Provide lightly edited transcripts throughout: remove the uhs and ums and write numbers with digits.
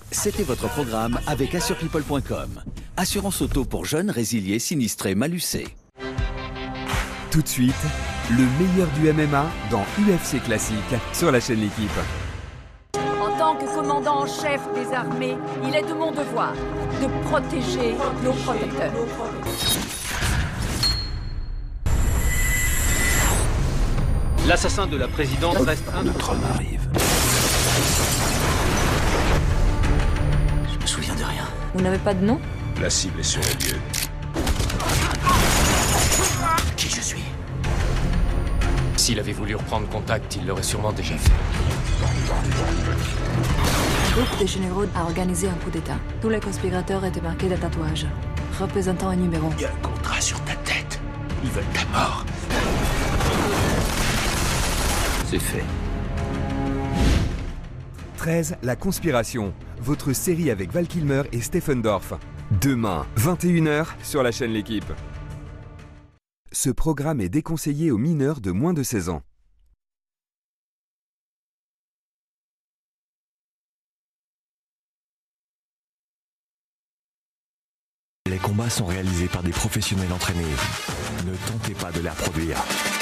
C'était votre programme avec AssurePeople.com. Assurance auto pour jeunes, résiliés, sinistrés, malucés. Tout de suite, le meilleur du MMA dans UFC Classique sur la chaîne L'Équipe. En tant que commandant en chef des armées, il est de mon devoir de protéger nos protecteurs. L'assassin de la présidente reste un de Notre homme arrive. Je me souviens de rien. Vous n'avez pas de nom? La cible est sur le lieu. Qui je suis? S'il avait voulu reprendre contact, il l'aurait sûrement déjà fait. Un groupe de généraux a organisé un coup d'État. Tous les conspirateurs étaient marqués de tatouages, représentant un numéro. Il y a un contrat sur ta tête. Ils veulent ta mort. C'est fait. 13, La Conspiration, votre série avec Val Kilmer et Stephen Dorff. Demain, 21h sur la chaîne L'Équipe. Ce programme est déconseillé aux mineurs de moins de 16 ans. Les combats sont réalisés par des professionnels entraînés. Ne tentez pas de les reproduire.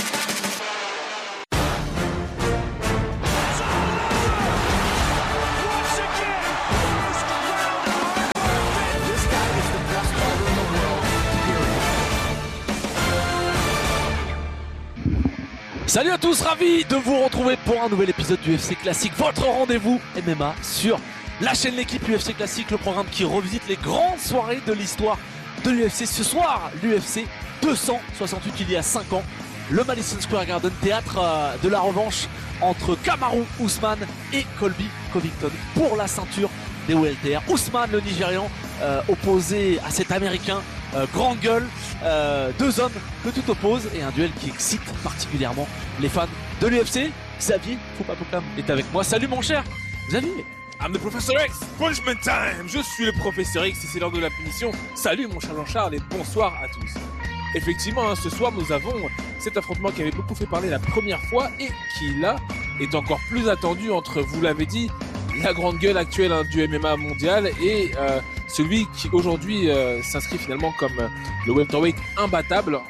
Salut à tous, ravi de vous retrouver pour un nouvel épisode du UFC Classique, votre rendez-vous MMA sur la chaîne L'Équipe. UFC Classique, le programme qui revisite les grandes soirées de l'histoire de l'UFC. Ce soir, l'UFC 268, il y a 5 ans, le Madison Square Garden, théâtre de la revanche entre Kamaru Usman et Colby Covington pour la ceinture des welter. Usman, le Nigérian, opposé à cet Américain grande gueule, deux hommes que tout oppose et un duel qui excite particulièrement les fans de l'UFC. Xavier Foupapokam est avec moi. Salut mon cher Xavier. I'm the Professor X, punishment time. Je suis le Professeur X et c'est l'heure de la punition. Salut mon cher Jean-Charles et bonsoir à tous. Effectivement, ce soir nous avons cet affrontement qui avait beaucoup fait parler la première fois et qui là est encore plus attendu entre, vous l'avez dit, la grande gueule actuelle du MMA mondial et celui qui aujourd'hui s'inscrit finalement comme le welterweight imbattable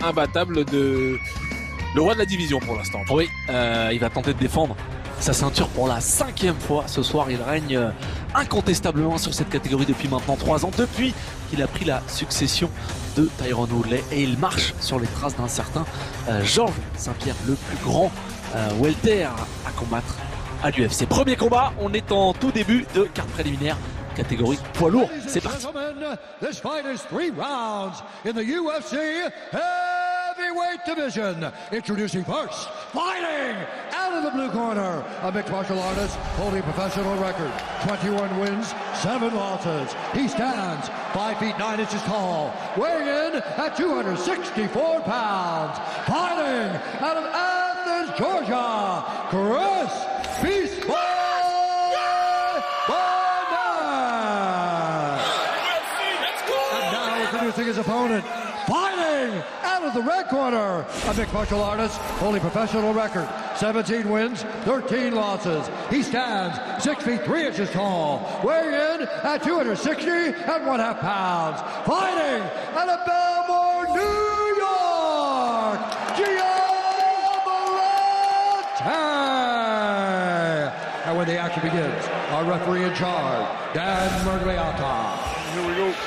de le roi de la division pour l'instant. Oui, il va tenter de défendre sa ceinture pour la 5e fois ce soir. Il règne incontestablement sur cette catégorie depuis maintenant 3 ans, depuis qu'il a pris la succession de Tyron Woodley, et il marche sur les traces d'un certain Georges Saint-Pierre, le plus grand welter à combattre à l'UFC. Premier combat, on est en tout début de carte préliminaire, catégorie poids lourd. C'est parti. This fight is 3 rounds in the UFC heavyweight division. Introducing first, fighting out of the blue corner, a mixed martial artist holding a professional record, 21 wins, 7 losses. He stands 5 feet 9 inches tall, weighing in at 264 pounds. Fighting out of Athens, Georgia, Chris Beast Boy Barnett. And now introducing his opponent, fighting out of the red corner, a mixed martial artist holding professional record, 17 wins, 13 losses. He stands 6 feet 3 inches tall, weighing in at 260.5 pounds. Fighting out of Belmore, New York, Giamalante. And when the action begins, our referee in charge, Dan Murgliata. Here we go.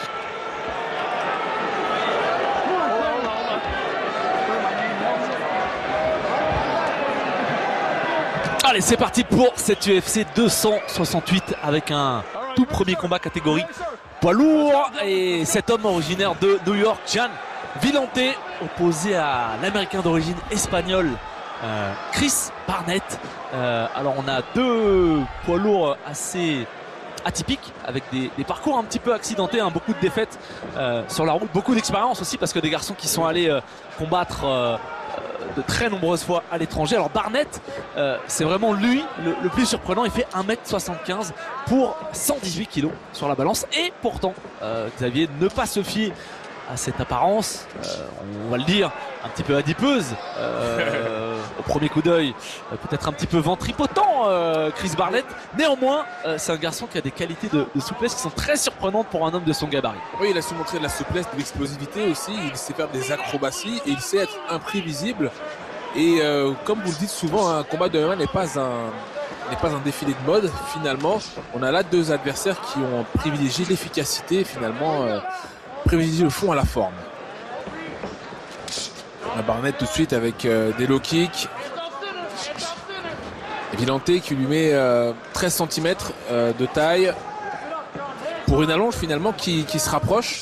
Allez, c'est parti pour cette UFC 268 avec un tout premier combat catégorie poids lourd. Et cet homme originaire de New York, Gian Villante, opposé à l'américain d'origine espagnole, Chris Barnett. Alors on a deux poids lourds assez atypiques avec des parcours un petit peu accidentés, hein, beaucoup de défaites sur la route, beaucoup d'expérience aussi parce que des garçons qui sont allés combattre de très nombreuses fois à l'étranger. Alors Barnett, c'est vraiment lui le plus surprenant. Il fait 1m75 pour 118 kg sur la balance. Et pourtant, Xavier, ne pas se fier à cette apparence, on va le dire, un petit peu adipeuse. au premier coup d'œil peut-être un petit peu ventripotent, Chris Barnett. Néanmoins, c'est un garçon qui a des qualités de souplesse qui sont très surprenantes pour un homme de son gabarit. Oui, il a su montrer de la souplesse, de l'explosivité aussi. Il sait faire des acrobaties et il sait être imprévisible. Et comme vous le dites souvent, un combat de MMA n'est pas un défilé de mode. Finalement, on a là deux adversaires qui ont privilégié l'efficacité, finalement privilégié le fond à la forme. On a Barnett tout de suite avec des low kicks. Villante qui lui met 13 cm de taille pour une allonge finalement qui se rapproche.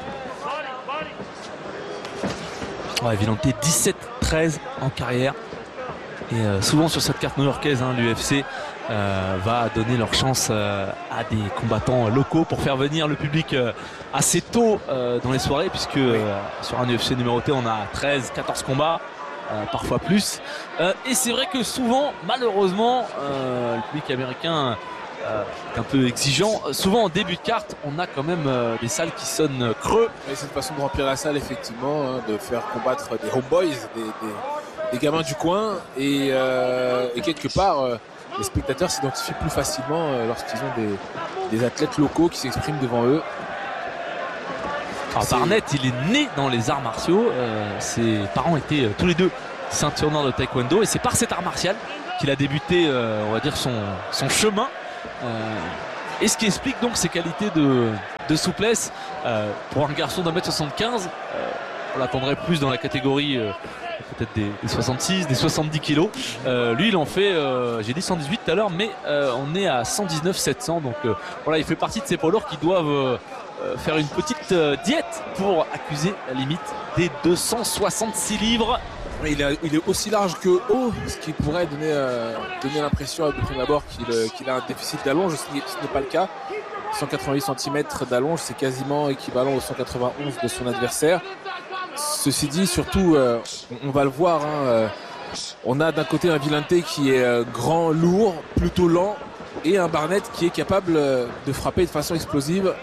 Ouais, Villante 17-13 en carrière. Et souvent sur cette carte new-yorkaise, l'UFC va donner leur chance à des combattants locaux pour faire venir le public assez tôt dans les soirées, puisque sur un UFC numéroté on a 13-14 combats, parfois plus. Et c'est vrai que souvent, malheureusement, le public américain est un peu exigeant. Souvent en début de carte, on a quand même des salles qui sonnent creux. Et c'est une façon de remplir la salle effectivement, de faire combattre des homeboys, des gamins du coin, et quelque part les spectateurs s'identifient plus facilement lorsqu'ils ont des athlètes locaux qui s'expriment devant eux. Alors Barnett, il est né dans les arts martiaux, ses parents étaient tous les deux ceintures noires de taekwondo, et c'est par cet art martial qu'il a débuté, on va dire, son chemin, et ce qui explique donc ses qualités de souplesse. Pour un garçon d'1m75, on l'attendrait plus dans la catégorie peut-être des 66, des 70 kilos. Lui, il en fait, j'ai dit 118 tout à l'heure, mais on est à 119 700. Donc voilà, il fait partie de ces poids lourds qui doivent faire une petite diète pour accuser la limite des 266 livres. Il est aussi large que haut, ce qui pourrait donner l'impression de prime abord qu'il a un déficit d'allonge, ce n'est pas le cas. 188 cm d'allonge, c'est quasiment équivalent aux 191 de son adversaire. Ceci dit, surtout, on va le voir, on a d'un côté un Villante qui est grand, lourd, plutôt lent, et un Barnett qui est capable de frapper de façon explosive.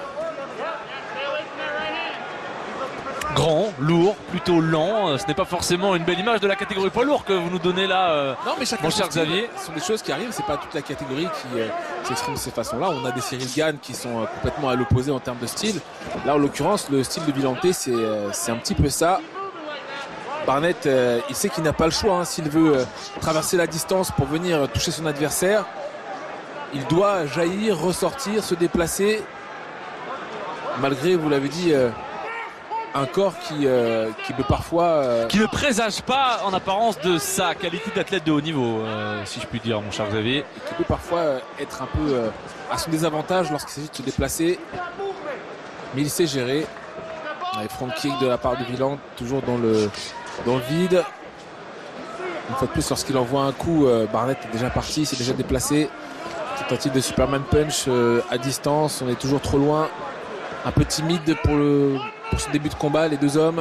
Grand, lourd, plutôt lent, ce n'est pas forcément une belle image de la catégorie poids lourd que vous nous donnez là, non, mais mon cher Xavier. Ce sont des choses qui arrivent, c'est pas toute la catégorie qui s'exprime de cette façon-là. On a des Cyril Gane qui sont complètement à l'opposé en termes de style. Là, en l'occurrence, le style de Villante, c'est un petit peu ça. Barnett, il sait qu'il n'a pas le choix, s'il veut traverser la distance pour venir toucher son adversaire. Il doit jaillir, ressortir, se déplacer. Malgré, vous l'avez dit, un corps qui peut parfois... qui ne présage pas en apparence de sa qualité d'athlète de haut niveau, si je puis dire, mon cher Xavier. Et qui peut parfois être un peu à son désavantage lorsqu'il s'agit de se déplacer. Mais il sait gérer. Avec front kick de la part de Villante, toujours dans le vide. Une fois de plus, lorsqu'il envoie un coup, Barnett est déjà parti, s'est déjà déplacé. Tentative de Superman Punch à distance, on est toujours trop loin. Un peu timide pour ce début de combat, les deux hommes.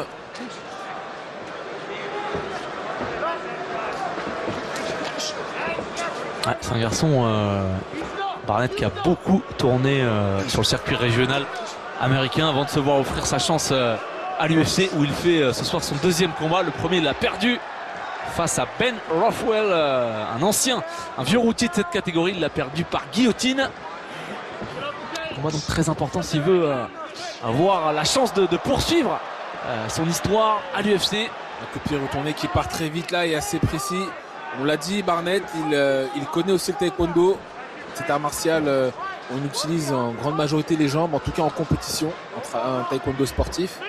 Ouais, c'est un garçon, Barnett, qui a beaucoup tourné sur le circuit régional américain avant de se voir offrir sa chance à l'UFC, où il fait ce soir son deuxième combat. Le premier, il l'a perdu face à Ben Rothwell, un vieux routier de cette catégorie. Il l'a perdu par guillotine. Combat donc très important s'il veut avoir la chance de poursuivre son histoire à l'UFC. Un coup de pied retourné qui part très vite là et assez précis. On l'a dit, Barnett, il connaît aussi le taekwondo. C'est art martial, on utilise en grande majorité les jambes, en tout cas en compétition, entre un taekwondo sportif.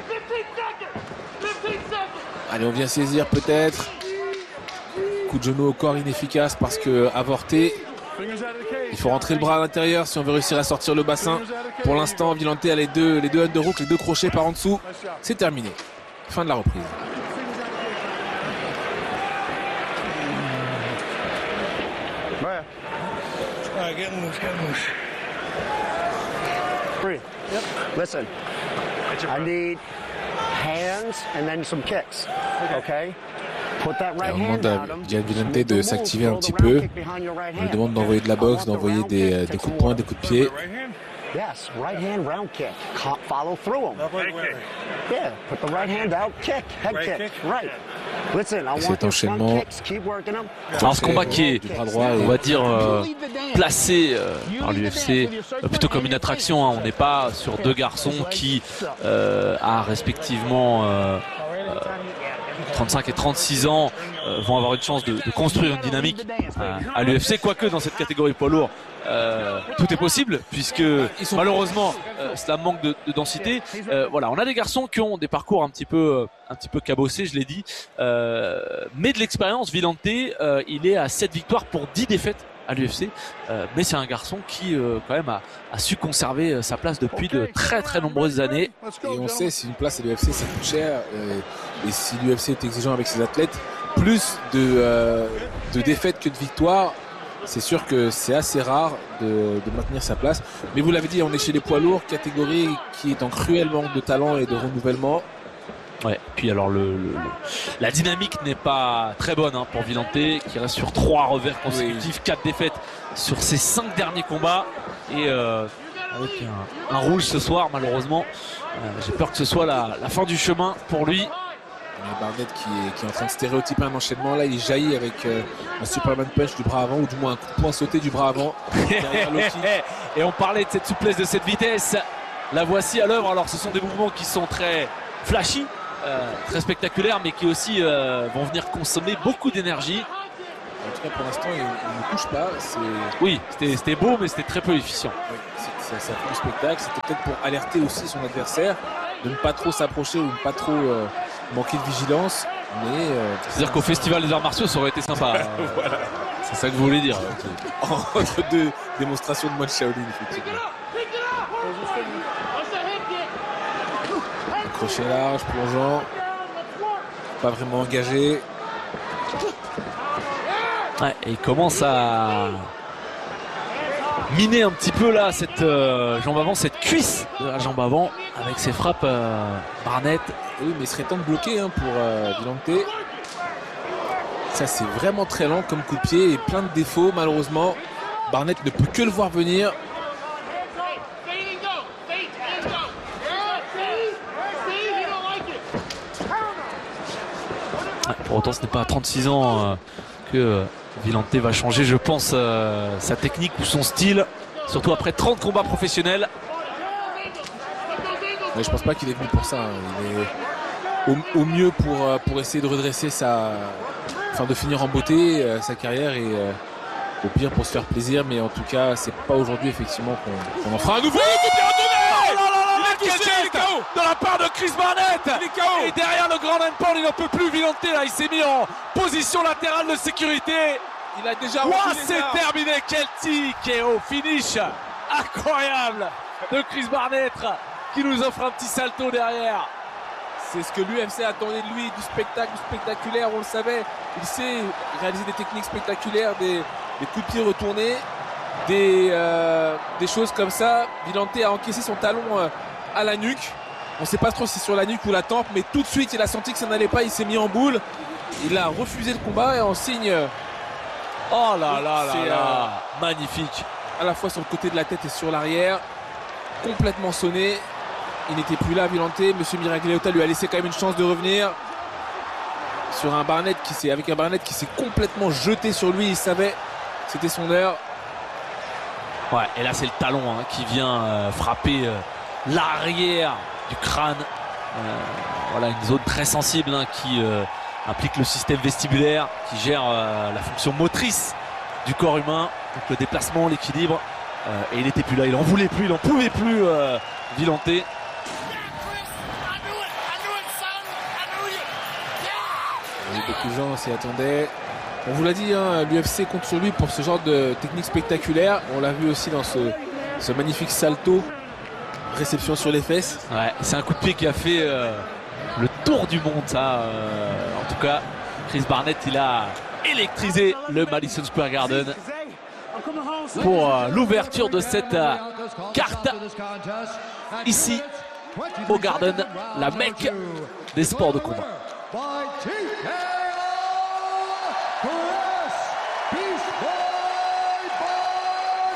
Allez, on vient saisir peut-être. Coup de genou au corps inefficace parce que avorté. Il faut rentrer le bras à l'intérieur si on veut réussir à sortir le bassin. Pour l'instant, Villante a les deux underhooks, les deux crochets par en dessous. C'est terminé. Fin de la reprise. Get loose. Free. Yep. Listen, I need hands and then some kicks. Okay? On demande à Gian Villante de s'activer un petit peu. On lui demande d'envoyer de la boxe, d'envoyer des coups de poing, des coups de pied. Yes, right hand round kick. Follow through him. Yeah, put the right hand out, kick, head kick. Right. Et cet enchaînement. Alors ce combat qui est, du bras droit, on va dire, placé par l'UFC plutôt comme une attraction. Hein. On n'est pas sur deux garçons qui à respectivement 35 et 36 ans vont avoir une chance de construire une dynamique à l'UFC, quoique dans cette catégorie poids lourd tout est possible puisque malheureusement cela manque de densité. Voilà, on a des garçons qui ont des parcours un petit peu cabossés, je l'ai dit, mais de l'expérience. Villante, il est à 7 victoires pour 10 défaites à l'UFC, mais c'est un garçon qui quand même a su conserver sa place depuis de très très nombreuses années. Et on sait, si une place à l'UFC ça coûte cher, et si l'UFC est exigeant avec ses athlètes, plus de défaites que de victoires, c'est sûr que c'est assez rare de maintenir sa place. Mais vous l'avez dit, on est chez les poids lourds, catégorie qui est en cruel manque de talent et de renouvellement. Ouais, puis alors la dynamique n'est pas très bonne hein, pour Villante, qui reste sur 3 revers consécutifs, 4 défaites sur ses 5 derniers combats, et avec un rouge ce soir malheureusement. J'ai peur que ce soit la fin du chemin pour lui. Barnett qui est en train de stéréotyper un enchaînement, là il jaillit avec un Superman punch du bras avant, ou du moins un coup de poing sauté du bras avant. Et on parlait de cette souplesse, de cette vitesse, la voici à l'œuvre. Alors ce sont des mouvements qui sont très flashy, très spectaculaires, mais qui aussi vont venir consommer beaucoup d'énergie. En tout cas pour l'instant il ne touche pas. Oui, c'était beau, mais c'était très peu efficient. Oui, ça fait le spectacle, c'était peut-être pour alerter aussi son adversaire de ne pas trop s'approcher ou de ne pas trop manquer de vigilance. Mais c'est-à-dire qu'au festival des arts martiaux ça aurait été sympa. Voilà. C'est ça que vous voulez dire. Entre deux démonstrations de moine Shaolin, effectivement. Un crochet large, plongeant, pas vraiment engagé. Ouais, et il commence à miner un petit peu là cette jambe avant, cette cuisse de la jambe avant avec ses frappes Barnett. Oui, mais il serait temps de bloquer hein, pour Villante. Ça c'est vraiment très lent comme coup de pied et plein de défauts malheureusement. Barnett ne peut que le voir venir. Ouais, pour autant ce n'est pas à 36 ans que Villante va changer, je pense, sa technique ou son style, surtout après 30 combats professionnels. Ouais, je pense pas qu'il est venu pour ça. Il est au mieux pour essayer de redresser de finir en beauté sa carrière, et au pire pour se faire plaisir. Mais en tout cas, c'est pas aujourd'hui effectivement qu'on en fera un nouveau. De la part de Chris Barnett, et derrière le grand endpoint, il n'en peut plus. Villante là, il s'est mis en position latérale de sécurité. Il a déjà c'est terminé. Quel tic et au finish incroyable de Chris Barnett qui nous offre un petit salto derrière. C'est ce que l'UFC attendait de lui, du spectacle, du spectaculaire, on le savait. Il sait réaliser des techniques spectaculaires, des coups de pied retournés, des choses comme ça. Villante a encaissé son talon à la nuque. On ne sait pas trop si c'est sur la nuque ou la tempe, mais tout de suite il a senti que ça n'allait pas, il s'est mis en boule. Il a refusé le combat et en signe. Oh là là là là, magnifique. À la fois sur le côté de la tête et sur l'arrière, complètement sonné. Il n'était plus là, Villante. Monsieur Miragliotta lui a laissé quand même une chance de revenir sur un Barnett avec un Barnett qui s'est complètement jeté sur lui. Il savait que c'était son heure. Ouais, et là c'est le talon hein, qui vient frapper l'arrière du crâne. Voilà, une zone très sensible hein, qui implique le système vestibulaire, qui gère la fonction motrice du corps humain, donc le déplacement, l'équilibre. Et il n'était plus là, il n'en voulait plus, il n'en pouvait plus, Villante. Beaucoup de gens s'y attendaient. On vous l'a dit, hein, l'UFC compte sur lui pour ce genre de technique spectaculaire. On l'a vu aussi dans ce magnifique salto, réception sur les fesses. Ouais, c'est un coup de pied qui a fait le tour du monde, ça. En tout cas, Chris Barnett, il a électrisé le Madison Square Garden pour l'ouverture de cette carte ici au Garden, la Mecque des sports de combat.